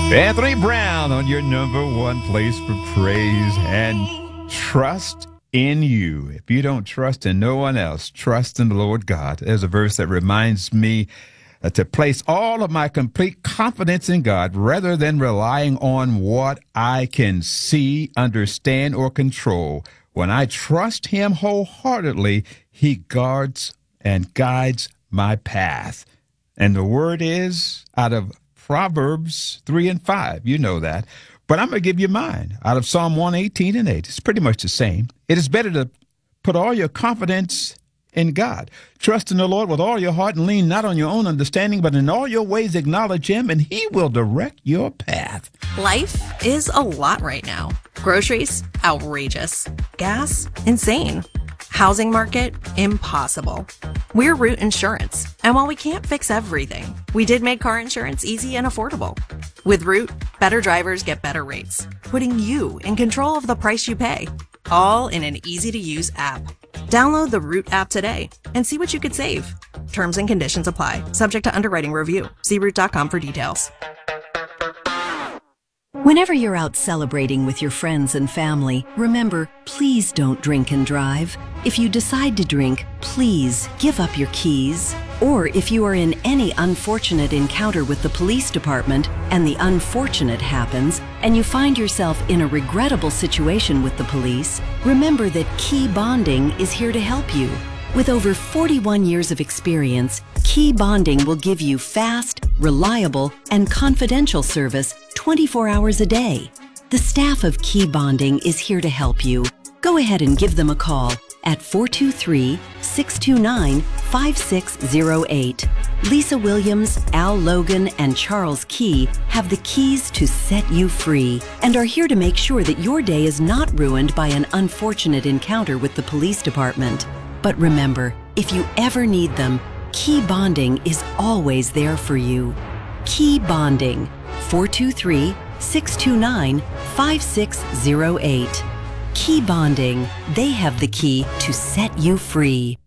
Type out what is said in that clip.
Anthony Brown on your number one place for praise and trust in you. If you don't trust in no one else, trust in the Lord God. There's a verse that reminds me to place all of my complete confidence in God rather than relying on what I can see, understand, or control. When I trust Him wholeheartedly, He guards and guides my path. And the word is out of Proverbs 3 and 5. You know that. But I'm going to give you mine out of Psalm 118 and 8. It's pretty much the same. It is better to put all your confidence in God. Trust in the Lord with all your heart and lean not on your own understanding, but in all your ways acknowledge Him, and He will direct your path. Life is a lot right now. Groceries, outrageous. Gas, insane. Housing market, impossible. We're Root Insurance, and while we can't fix everything, we did make car insurance easy and affordable. With Root, better drivers get better rates, putting you in control of the price you pay, all in an easy-to-use app. Download the Root app today and see what you could save. Terms and conditions apply, subject to underwriting review. See Root.com for details. Whenever you're out celebrating with your friends and family, remember, please don't drink and drive. If you decide to drink, please give up your keys. Or if you are in any unfortunate encounter with the police department and the unfortunate happens, and you find yourself in a regrettable situation with the police, remember that Key Bonding is here to help you. With over 41 years of experience, Key Bonding will give you fast, reliable, and confidential service 24 hours a day. The staff of Key Bonding is here to help you. Go ahead and give them a call at 423-629-5608. Lisa Williams, Al Logan, and Charles Key have the keys to set you free and are here to make sure that your day is not ruined by an unfortunate encounter with the police department. But remember, if you ever need them, Key Bonding is always there for you. Key Bonding, 423-629-5608. Key Bonding, they have the key to set you free.